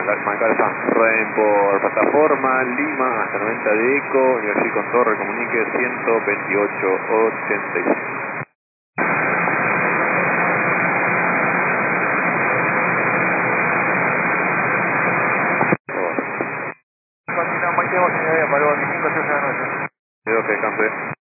Marcar San Rain por plataforma, Lima hasta 90 de eco, y así con torre comunique 128.85. Continuamos, 25, 6 de la noche. Creo que campe.